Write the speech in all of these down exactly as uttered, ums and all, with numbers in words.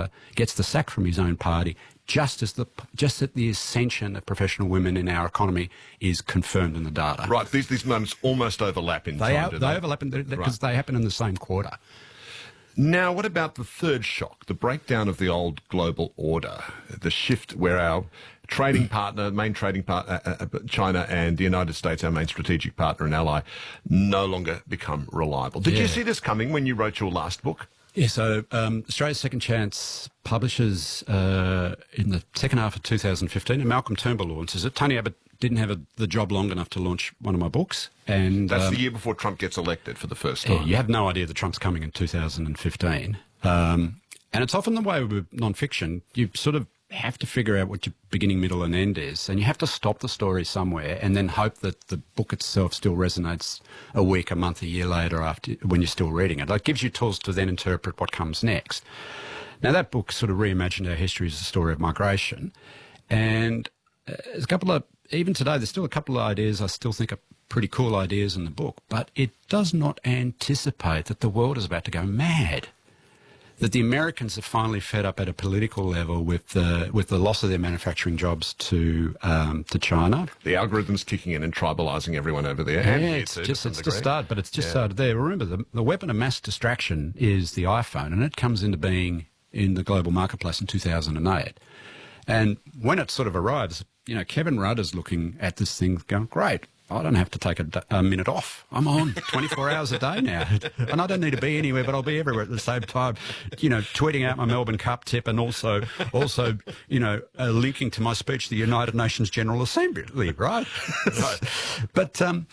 Minister gets the sack from his own party just as the just as the ascension of professional women in our economy is confirmed in the data. Right, these these moments almost overlap in They, time, are, do they, they? overlap because Right. they happen in the same quarter. Now, what about the third shock, the breakdown of the old global order, the shift where our trading partner, main trading partner, uh, uh, China and the United States, our main strategic partner and ally, no longer become reliable? Did Yeah. you see this coming when you wrote your last book? Yeah, so um, Australia's Second Chance publishes uh, in the second half of two thousand fifteen, and Malcolm Turnbull launches it. Tony Abbott didn't have a, the job long enough to launch one of my books. And That's um, the year before Trump gets elected for the first yeah, time. you have no idea that Trump's coming in two thousand fifteen. Um, and it's often the way with non-fiction. You sort of have to figure out what your beginning, middle and end is, and you have to stop the story somewhere and then hope that the book itself still resonates a week, a month, a year later after when you're still reading it. It gives you tools to then interpret what comes next. Now, that book sort of reimagined our history as a story of migration, and uh, there's a couple of, even today, there's still a couple of ideas I still think are pretty cool ideas in the book, but it does not anticipate that the world is about to go mad. That the Americans are finally fed up at a political level with the with the loss of their manufacturing jobs to um, to China. The algorithms kicking in and tribalising everyone over there. Yeah, and here it's too, to just some it's degree. just started, but it's just Yeah. started there. Remember, the, the weapon of mass distraction is the iPhone, and it comes into being in the global marketplace in two thousand eight. And when it sort of arrives, you know, Kevin Rudd is looking at this thing going, great, I don't have to take a, d- a minute off. I'm on twenty-four hours a day now. And I don't need to be anywhere, but I'll be everywhere at the same time, you know, tweeting out my Melbourne Cup tip and also, also you know, uh, linking to my speech to the United Nations General Assembly, right? Right. But, um,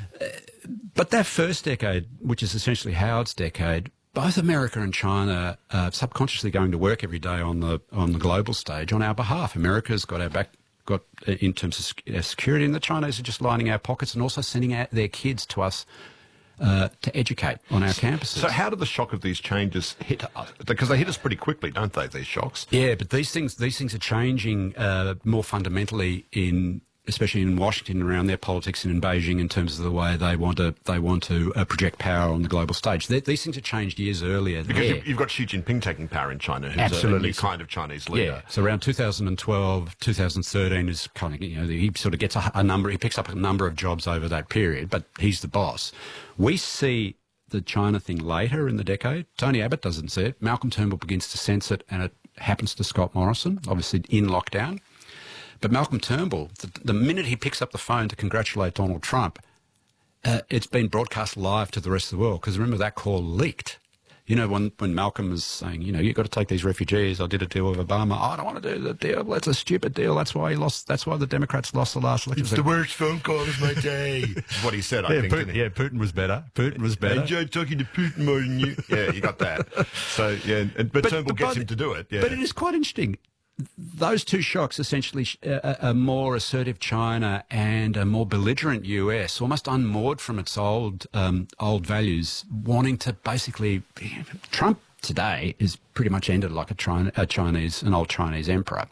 but that first decade, which is essentially Howard's decade, both America and China are subconsciously going to work every day on the on the global stage on our behalf. America's got our back, got uh, in terms of sec- uh, security, and the Chinese are just lining our pockets and also sending out their kids to us uh, to educate on our campuses. So how do the shock of these changes hit us? Because they hit us pretty quickly, don't they, these shocks? Yeah, but these things these things are changing uh, more fundamentally in, especially in Washington, around their politics, and in Beijing in terms of the way they want to they want to uh, project power on the global stage. They, these things have changed years earlier. Because there. you've, you've got Xi Jinping taking power in China, who's a- a Absolutely. new kind of Chinese leader. Yeah, so around two thousand twelve, two thousand thirteen is kind of, you know, he sort of gets a, a number, he picks up a number of jobs over that period, but he's the boss. We see the China thing later in the decade. Tony Abbott doesn't see it. Malcolm Turnbull begins to sense it, and it happens to Scott Morrison, obviously in lockdown. But Malcolm Turnbull, the, the minute he picks up the phone to congratulate Donald Trump, uh, it's been broadcast live to the rest of the world, because remember, that call leaked. You know, when, when Malcolm was saying, you know, you've got to take these refugees. I did a deal with Obama. I don't want to do the deal. That's a stupid deal. That's why he lost. That's why the Democrats lost the last election. It's the worst phone call of my day. Is what he said, I yeah, think. Putin, didn't he? yeah, Putin was better. Putin was I better. enjoyed talking to Putin more than you. Yeah, you got that. So, yeah, and, but, Turnbull gets by him to do it. Yeah. But it is quite interesting. Those two shocks, essentially a, a more assertive China and a more belligerent U S, almost unmoored from its old um, old values, wanting to basically... Trump today is pretty much ended like a, China, a Chinese, an old Chinese emperor.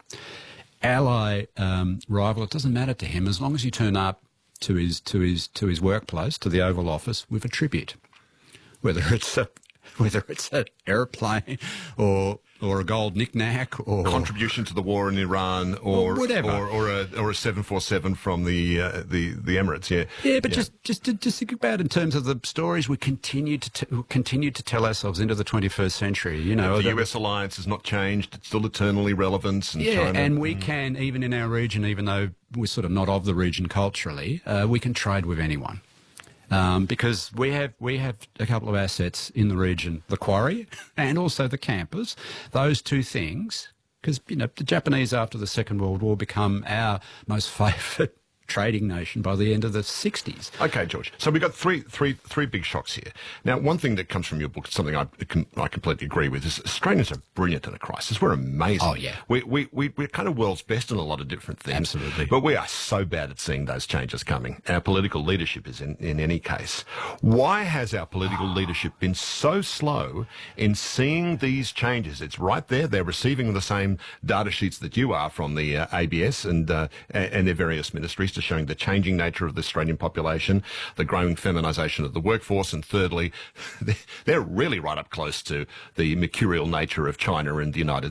Ally, um, rival, it doesn't matter to him as long as you turn up to his to his to his workplace, to the Oval Office, with a tribute, whether it's a whether it's an airplane or or a gold knick-knack or contribution to the war in Iran, or Or whatever. or, or a or a seven forty-seven from the uh, the the Emirates. Yeah, Yeah, but just just to, just think about it in terms of the stories we continue to t- continue to tell ourselves into the twenty-first century. You know, the the- U S alliance has not changed; it's still eternally relevant. And yeah, China, and we can, even in our region, even though we're sort of not of the region culturally, uh, we can trade with anyone. Um, because we have we have a couple of assets in the region, the quarry and also the campus. Those two things, because you know the Japanese after the Second World War become our most favoured trading nation by the end of the sixties. Okay, George. So we've got three, three, three big shocks here. Now, one thing that comes from your book, something I, can, I completely agree with, is Australians are brilliant in a crisis. We're amazing. Oh, yeah. We, we, we, we're kind of world's best in a lot of different things. Absolutely. But we are so bad at seeing those changes coming. Our political leadership is in, in any case. Why has our political leadership been so slow in seeing these changes? It's right there. They're receiving the same data sheets that you are from the uh, A B S and, uh, and their various ministries, showing the changing nature of the Australian population, the growing feminisation of the workforce, and thirdly, they're really right up close to the mercurial nature of China and the United